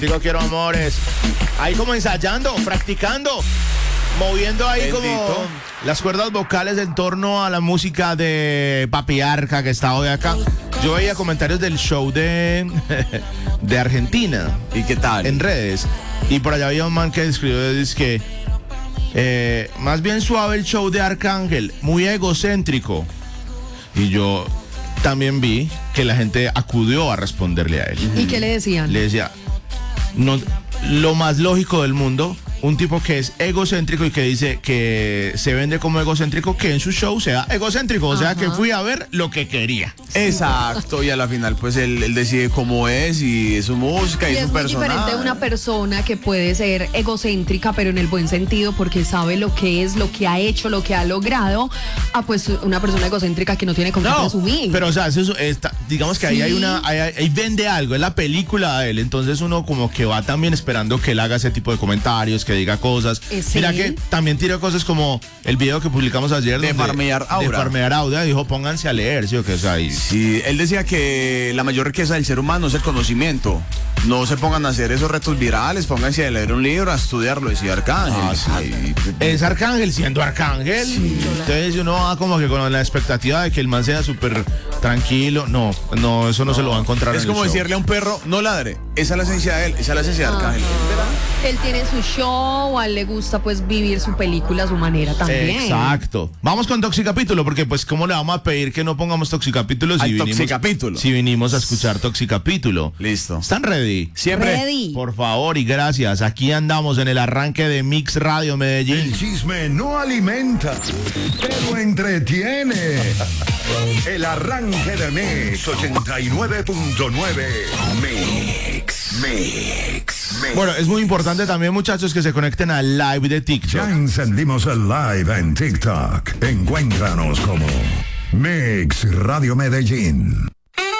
Digo, quiero amores. Ahí como ensayando, practicando, moviendo ahí como las cuerdas vocales en torno a la música de Papi Arca que está hoy acá. Yo veía comentarios del show de Argentina. ¿Y qué tal? En redes. Y por allá había un man que escribió, dice que más bien suave el show de Arcángel, muy egocéntrico. Y yo también vi que la gente acudió a responderle a él. ¿Y qué le decían? Le decía, no, lo más lógico del mundo, un tipo que es egocéntrico y que dice que se vende como egocéntrico, que en su show sea egocéntrico, o sea, que fui a ver lo que quería. Exacto, y a la final pues él decide cómo es y es su música y Y es es su muy personaje. diferente de una persona que puede ser egocéntrica, pero en el buen sentido, porque sabe lo que es, lo que ha hecho, lo que ha logrado, a pues una persona egocéntrica que no tiene con qué presumir. Pero o sea, digamos que ahí hay ahí vende algo, es la película de él, entonces uno como que va también esperando que él haga ese tipo de comentarios, que diga cosas. Sí. Mira que también tira cosas como el video que publicamos ayer De Farmear Aura. De Farmear Aura, dijo pónganse a leer, ¿sí o qué? O sea, Sí, él decía que la mayor riqueza del ser humano es el conocimiento. No se pongan a hacer esos retos virales, pónganse a leer un libro, a estudiarlo, decía Arcángel. Es Arcángel siendo Arcángel. Entonces uno va como que con la expectativa de que el man sea súper tranquilo. No, eso no se lo va a encontrar Es en como el show. decirle a un perro, no ladre. Esa es la esencia de él, esa es la esencia de Arcángel. Él tiene su show, a él le gusta pues vivir su película a su manera también. Exacto. Vamos con Toxicapítulo, porque pues cómo le vamos a pedir que no pongamos Toxicapítulo Hay Toxicapítulo. si vinimos a escuchar Toxicapítulo. Listo. ¿Están ready? Siempre. Ready. Por favor y gracias. Aquí andamos en el arranque de Mix Radio Medellín. El chisme no alimenta, pero entretiene. El arranque de Mix 89.9. Mix. Bueno, es muy importante también, muchachos, que se conecten al live de TikTok. Ya encendimos el live en TikTok. Encuéntranos como Mix Radio Medellín.